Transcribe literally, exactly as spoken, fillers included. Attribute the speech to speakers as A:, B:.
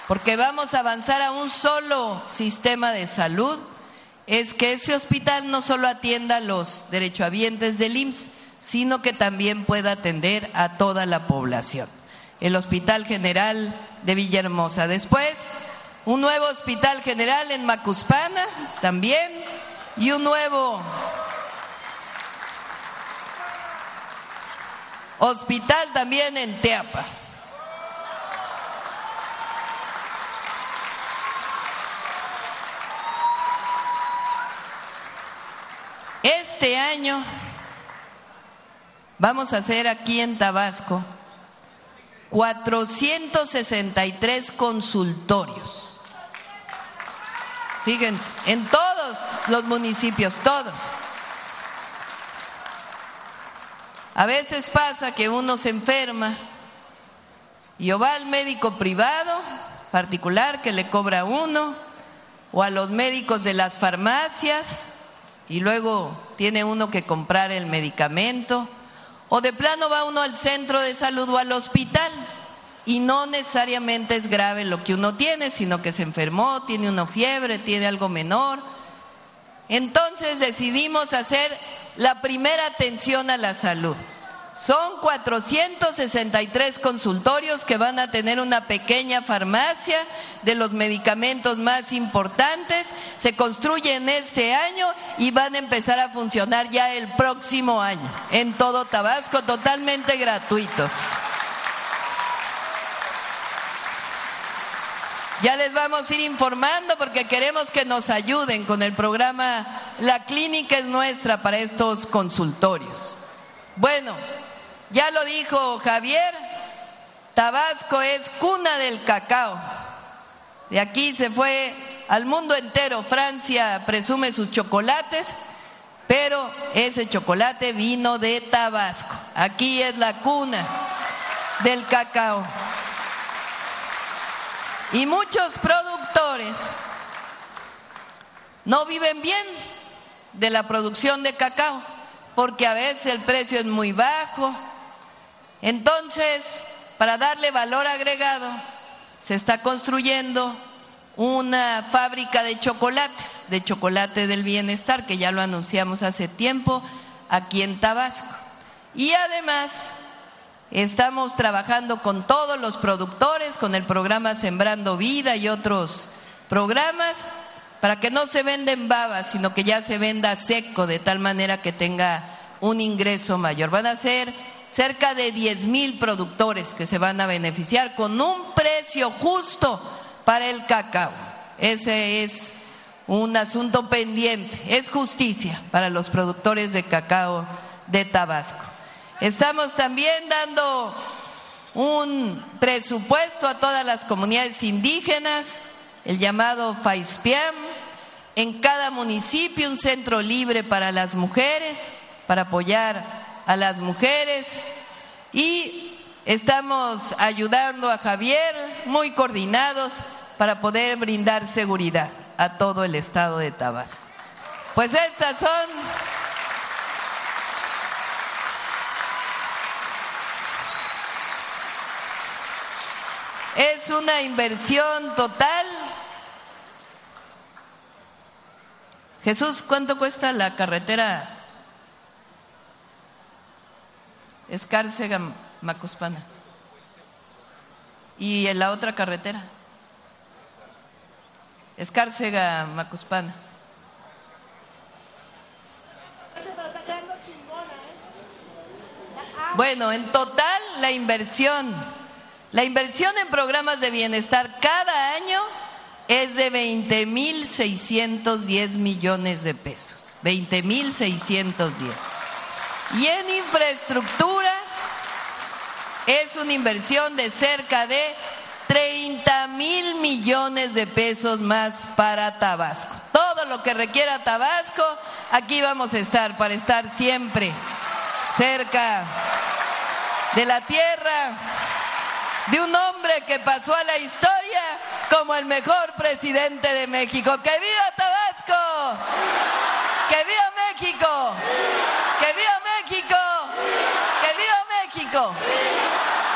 A: porque vamos a avanzar a un solo sistema de salud, es que ese hospital no solo atienda a los derechohabientes del I M S S, sino que también pueda atender a toda la población. El Hospital General de Villahermosa. Después, un nuevo Hospital General en Macuspana también, y un nuevo hospital también en Teapa. Este año vamos a hacer aquí en Tabasco cuatrocientos sesenta y tres consultorios. Fíjense, en todos los municipios, todos. A veces pasa que uno se enferma y o va al médico privado, particular, que le cobra a uno, o a los médicos de las farmacias, y luego tiene uno que comprar el medicamento, o de plano va uno al centro de salud o al hospital, y no necesariamente es grave lo que uno tiene, sino que se enfermó, tiene una fiebre, tiene algo menor. Entonces decidimos hacer la primera atención a la salud. Son cuatrocientos sesenta y tres consultorios que van a tener una pequeña farmacia de los medicamentos más importantes. Se construyen este año y van a empezar a funcionar ya el próximo año en todo Tabasco, totalmente gratuitos. Ya les vamos a ir informando porque queremos que nos ayuden con el programa La Clínica es Nuestra para estos consultorios. Bueno, ya lo dijo Javier, Tabasco es cuna del cacao. De aquí se fue al mundo entero. Francia presume sus chocolates, pero ese chocolate vino de Tabasco. Aquí es la cuna del cacao. Y muchos productores no viven bien de la producción de cacao, porque a veces el precio es muy bajo. Entonces, para darle valor agregado, se está construyendo una fábrica de chocolates, de chocolate del bienestar, que ya lo anunciamos hace tiempo aquí en Tabasco. Y además estamos trabajando con todos los productores, con el programa Sembrando Vida y otros programas, para que no se venda en baba, sino que ya se venda seco, de tal manera que tenga un ingreso mayor. Van a ser cerca de diez mil productores que se van a beneficiar con un precio justo para el cacao. Ese es un asunto pendiente, es justicia para los productores de cacao de Tabasco. Estamos también dando un presupuesto a todas las comunidades indígenas, el llamado FAISPIAM, en cada municipio un centro libre para las mujeres, para apoyar a las mujeres, y estamos ayudando a Javier, muy coordinados, para poder brindar seguridad a todo el estado de Tabasco. Pues estas son es una inversión total. Jesús, ¿cuánto cuesta la carretera Escárcega-Macuspana? ¿Y en la otra carretera? Escárcega-Macuspana. Bueno, en total la inversión, la inversión en programas de bienestar cada año es de veinte mil seiscientos diez millones de pesos. veinte mil seiscientos diez. Y en infraestructura es una inversión de cerca de treinta mil millones de pesos más para Tabasco. Todo lo que requiera Tabasco, aquí vamos a estar, para estar siempre cerca de la tierra de un hombre que pasó a la historia como el mejor presidente de México. ¡Que viva Tabasco! ¡Que viva México! ¡Que viva México! ¡Que viva México!